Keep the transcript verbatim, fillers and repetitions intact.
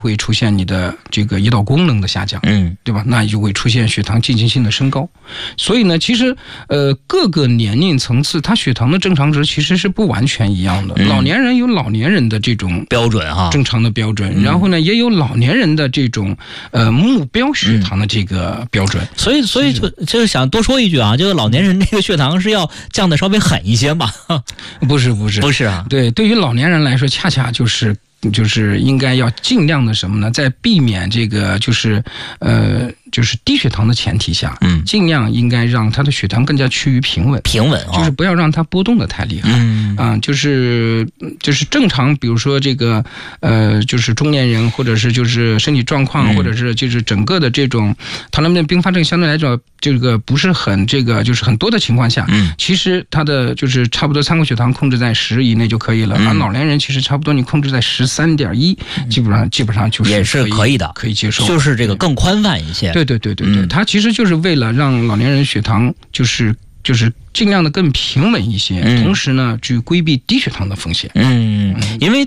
会出现你的这个胰岛功能的下降， 嗯， 对吧？那就会出现血糖进行性的升高。所以呢，其实呃各个年龄层次，它血糖的正常值其实是不完全一样的。嗯、老年人有老年人的这种标准哈， 正常的标准， 嗯、 然后呢，也有老年人的这种呃目标血糖的这个标准。 嗯、所以，所以就就是想多说一句啊，这个老年人这个血糖是要降的稍微狠一些嘛？ 不是，不是， 不是啊。 对，对于老年人来说，恰恰就是就是应该要尽量的什么呢？在避免这个就是呃就是低血糖的前提下，嗯，尽量应该让他的血糖更加趋于平稳， 平稳、哦， 就是不要让它波动的太厉害，嗯啊、呃，就是就是正常，比如说这个呃，就是中年人或者是就是身体状况，嗯、或者是就是整个的这种糖尿病并发症相对来说这个不是很这个就是很多的情况下，嗯，其实它的就是差不多参考血糖控制在十以内就可以了，嗯、而老年人其实差不多你控制在十三点一，基本上基本上就是也是可以的， 可以接受， 就是这个更宽泛一些。 对对对对对，嗯、它其实就是为了让老年人血糖就是就是尽量的更平稳一些，嗯、同时呢去规避低血糖的风险。 嗯，因为